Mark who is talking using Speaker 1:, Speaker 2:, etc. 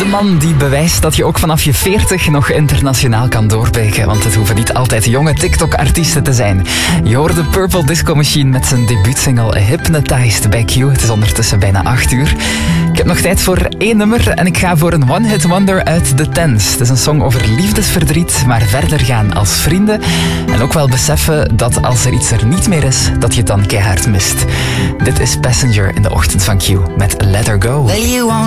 Speaker 1: man die bewijst dat je ook vanaf je 40 nog internationaal kan doorbreken. Want het hoeven niet altijd jonge TikTok-artiesten te zijn. Je hoorde Purple Disco Machine met zijn debuutsingle Hypnotized bij Q. Het is ondertussen bijna 8 uur. Ik heb nog tijd voor 1 nummer en ik ga voor een one-hit wonder uit The Tens. Het is een song over liefdesverdriet, maar verder gaan als vrienden. En ook wel beseffen dat als er iets er niet meer is, dat je het dan keihard mist. Dit is Passenger in de ochtend van Q met Let Her Go.
Speaker 2: Well, you won't